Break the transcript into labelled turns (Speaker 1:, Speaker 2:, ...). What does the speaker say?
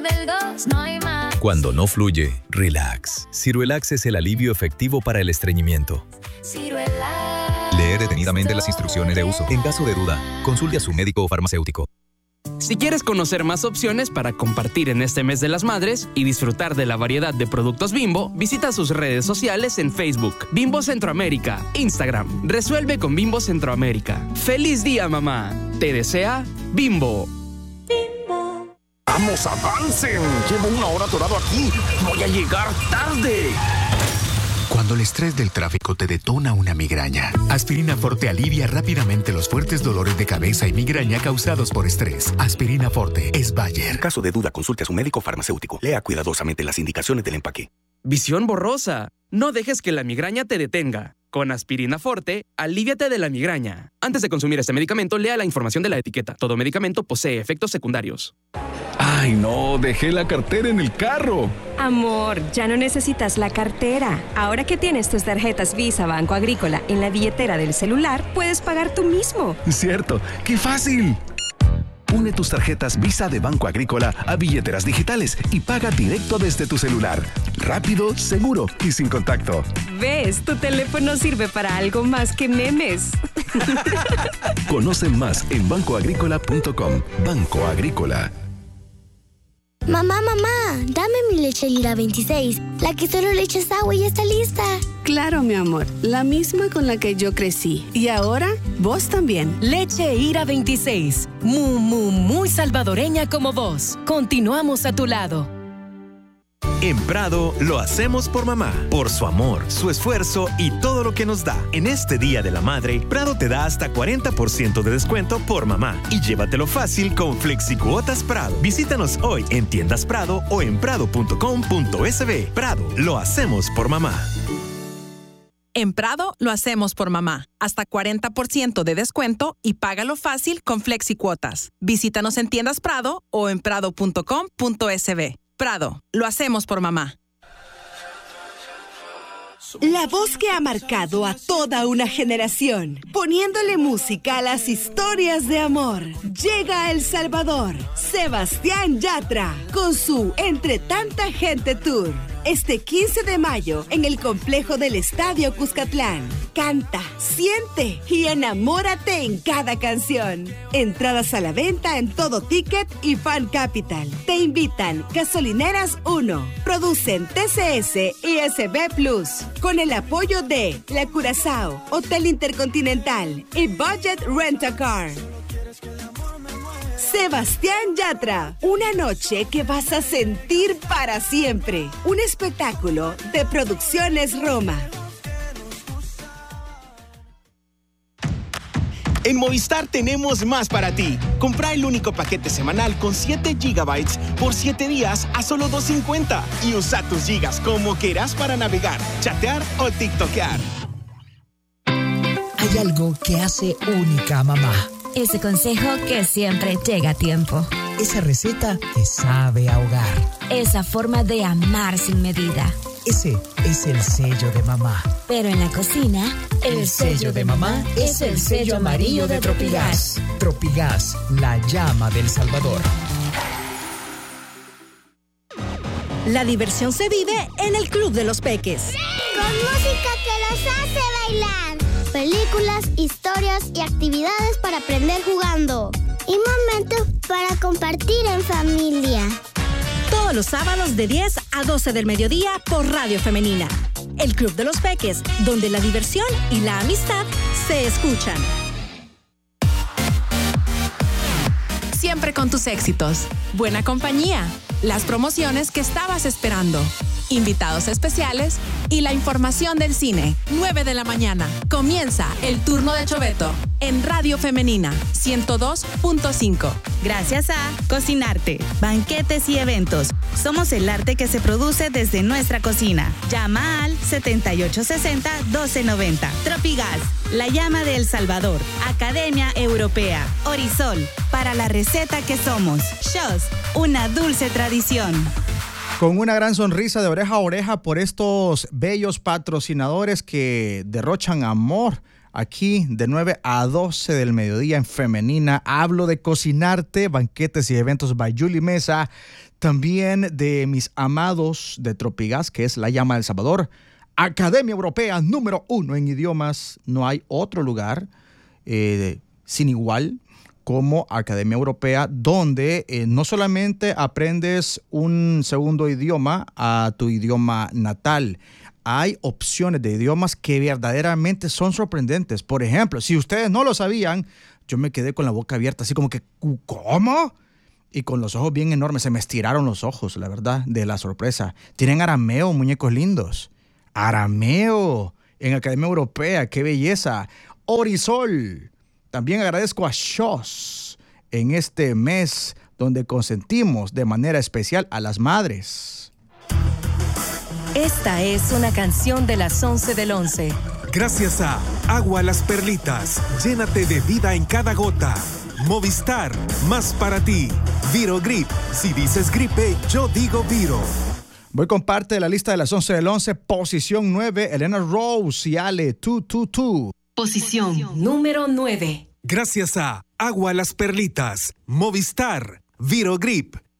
Speaker 1: Cuando no fluye, relax. Ciruelax es el alivio efectivo para el estreñimiento. Lee detenidamente las instrucciones de uso. En caso de duda, consulte a su médico o farmacéutico.
Speaker 2: Si quieres conocer más opciones para compartir en este mes de las madres y disfrutar de la variedad de productos Bimbo, visita sus redes sociales en Facebook, Bimbo Centroamérica, Instagram. Resuelve con Bimbo Centroamérica. ¡Feliz día, mamá! Te desea Bimbo.
Speaker 3: ¡Vamos, avancen! Llevo 1 hora atorado aquí. ¡Voy a llegar tarde!
Speaker 4: Cuando el estrés del tráfico te detona una migraña, Aspirina Forte alivia rápidamente los fuertes dolores de cabeza y migraña causados por estrés. Aspirina Forte es Bayer.
Speaker 3: En caso de duda, consulte a su médico farmacéutico. Lea cuidadosamente las indicaciones del empaque.
Speaker 2: Visión borrosa. No dejes que la migraña te detenga. Con Aspirina Forte, alíviate de la migraña. Antes de consumir este medicamento, lea la información de la etiqueta. Todo medicamento posee efectos secundarios.
Speaker 5: ¡Ay, no! Dejé la cartera en el carro.
Speaker 6: Amor, ya no necesitas la cartera. Ahora que tienes tus tarjetas Visa Banco Agrícola en la billetera del celular, puedes pagar tú mismo.
Speaker 5: Cierto, ¡qué fácil! Une tus tarjetas Visa de Banco Agrícola a billeteras digitales y paga directo desde tu celular. Rápido, seguro y sin contacto.
Speaker 6: ¿Ves? Tu teléfono sirve para algo más que memes.
Speaker 5: Conoce más en bancoagrícola.com. Banco Agrícola.
Speaker 7: Mamá, dame mi leche Lira 26, la que solo le echas agua y ya está lista.
Speaker 8: Claro, mi amor, la misma con la que yo crecí. Y ahora, vos también.
Speaker 9: Leche Ira 26, muy salvadoreña como vos. Continuamos a tu lado.
Speaker 10: En Prado lo hacemos por mamá, por su amor, su esfuerzo y todo lo que nos da. En este Día de la Madre, Prado te da hasta 40% de descuento por mamá. Y llévatelo fácil con FlexiCuotas Prado. Visítanos hoy en Tiendas Prado o en prado.com.sb. Prado, lo hacemos por mamá.
Speaker 11: En Prado lo hacemos por mamá. Hasta 40% de descuento y págalo fácil con FlexiCuotas. Visítanos en Tiendas Prado o en prado.com.sb. Prado, lo hacemos por mamá.
Speaker 12: La voz que ha marcado a toda una generación, poniéndole música a las historias de amor. Llega a El Salvador, Sebastián Yatra, con su Entre Tanta Gente Tour. Este 15 de mayo, en el complejo del Estadio Cuscatlán. Canta, siente y enamórate en cada canción. Entradas a la venta en Todo Ticket y Fan Capital. Te invitan Gasolineras 1. Producen TCS y SB Plus. Con el apoyo de La Curazao, Hotel Intercontinental y Budget Rent-A-Car. Sebastián Yatra, una noche que vas a sentir para siempre. Un espectáculo de Producciones Roma.
Speaker 13: En Movistar tenemos más para ti. Compra el único paquete semanal con 7 GB por 7 días a solo $2.50 y usa tus gigas como quieras para navegar, chatear o tiktokear.
Speaker 14: Hay algo que hace única a mamá.
Speaker 15: Ese consejo que siempre llega a tiempo.
Speaker 14: Esa receta que sabe a hogar.
Speaker 15: Esa forma de amar sin medida.
Speaker 14: Ese es el sello de mamá.
Speaker 15: Pero en la cocina,
Speaker 14: el sello de mamá es el sello amarillo de Tropigas. Tropigas, la llama del Salvador.
Speaker 16: La diversión se vive en el Club de los Peques.
Speaker 7: Con música que los hace bailar. Películas, historias y actividades para aprender jugando. Y momentos para compartir en familia.
Speaker 16: Todos los sábados de 10 a 12 del mediodía por Radio Femenina. El Club de los Peques, donde la diversión y la amistad se escuchan.
Speaker 11: Siempre con tus éxitos. Buena compañía. Las promociones que estabas esperando. Invitados especiales y la información del cine. 9 de la mañana. Comienza el turno de Choveto en Radio Femenina 102.5.
Speaker 17: Gracias a Cocinarte, banquetes y eventos. Somos el arte que se produce desde nuestra cocina. Llama al 7860-1290. Tropigas, la llama de El Salvador. Academia Europea. Orisol, para la receta que somos. Shows, una dulce tradición.
Speaker 18: Con una gran sonrisa de oreja a oreja por estos bellos patrocinadores que derrochan amor. Aquí de 9 a 12 del mediodía en Femenina. Hablo de Cocinarte, banquetes y eventos by Julie Mesa. también de mis amados de Tropigas, que es La Llama del Salvador, Academia Europea número 1 en idiomas. No hay otro lugar sin igual como Academia Europea, donde no solamente aprendes un segundo idioma a tu idioma natal, hay opciones de idiomas que verdaderamente son sorprendentes. Por ejemplo, si ustedes no lo sabían, yo me quedé con la boca abierta, así como que, ¿cómo? Y con los ojos bien enormes, se me estiraron los ojos, la verdad, de la sorpresa. Tienen arameo, muñecos lindos. Arameo en Academia Europea, qué belleza. Orisol. También agradezco a SHOS en este mes donde consentimos de manera especial a las madres.
Speaker 9: Esta es una canción de las 11 del 11.
Speaker 19: Gracias a Agua Las Perlitas, llénate de vida en cada gota. Movistar, más para ti. Virogrip, si dices gripe, yo digo Viro.
Speaker 18: Voy con parte de la lista de las 11 del 11. Posición 9, Elena Rose y Ale 222.
Speaker 9: Posición número 9.
Speaker 19: Gracias a Agua Las Perlitas, Movistar, Virogrip,